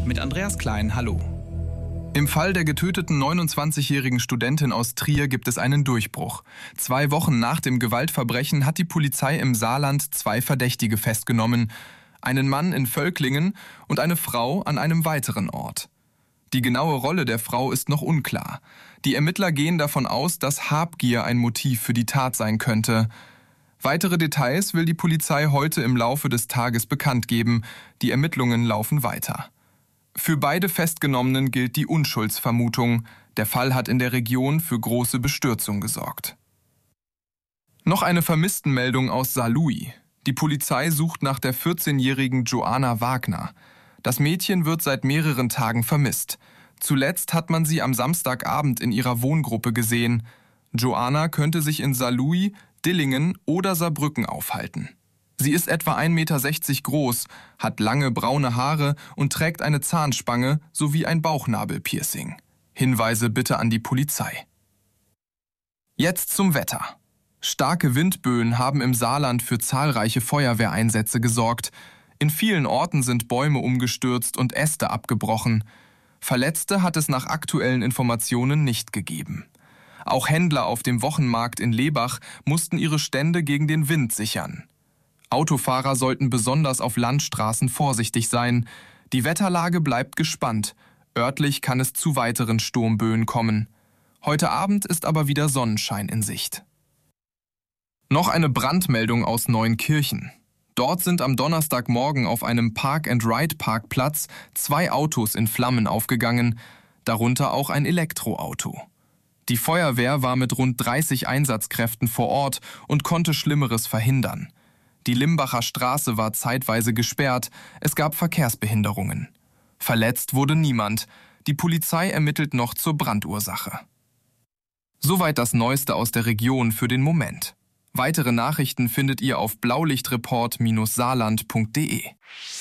mit Andreas Klein, hallo. Im Fall der getöteten 29-jährigen Studentin aus Trier gibt es einen Durchbruch. 2 Wochen nach dem Gewaltverbrechen hat die Polizei im Saarland 2 Verdächtige festgenommen. Einen Mann in Völklingen und eine Frau an einem weiteren Ort. Die genaue Rolle der Frau ist noch unklar. Die Ermittler gehen davon aus, dass Habgier ein Motiv für die Tat sein könnte. Weitere Details will die Polizei heute im Laufe des Tages bekannt geben. Die Ermittlungen laufen weiter. Für beide Festgenommenen gilt die Unschuldsvermutung. Der Fall hat in der Region für große Bestürzung gesorgt. Noch eine Vermisstenmeldung aus Saarlouis. Die Polizei sucht nach der 14-jährigen Joanna Wagner. Das Mädchen wird seit mehreren Tagen vermisst. Zuletzt hat man sie am Samstagabend in ihrer Wohngruppe gesehen. Joanna könnte sich in Saarlouis, Dillingen oder Saarbrücken aufhalten. Sie ist etwa 1,60 Meter groß, hat lange braune Haare und trägt eine Zahnspange sowie ein Bauchnabelpiercing. Hinweise bitte an die Polizei. Jetzt zum Wetter. Starke Windböen haben im Saarland für zahlreiche Feuerwehreinsätze gesorgt. In vielen Orten sind Bäume umgestürzt und Äste abgebrochen. Verletzte hat es nach aktuellen Informationen nicht gegeben. Auch Händler auf dem Wochenmarkt in Lebach mussten ihre Stände gegen den Wind sichern. Autofahrer sollten besonders auf Landstraßen vorsichtig sein. Die Wetterlage bleibt gespannt. Örtlich kann es zu weiteren Sturmböen kommen. Heute Abend ist aber wieder Sonnenschein in Sicht. Noch eine Brandmeldung aus Neunkirchen. Dort sind am Donnerstagmorgen auf einem Park-and-Ride-Parkplatz 2 Autos in Flammen aufgegangen, darunter auch ein Elektroauto. Die Feuerwehr war mit rund 30 Einsatzkräften vor Ort und konnte Schlimmeres verhindern. Die Limbacher Straße war zeitweise gesperrt, es gab Verkehrsbehinderungen. Verletzt wurde niemand, die Polizei ermittelt noch zur Brandursache. Soweit das Neueste aus der Region für den Moment. Weitere Nachrichten findet ihr auf blaulichtreport-saarland.de.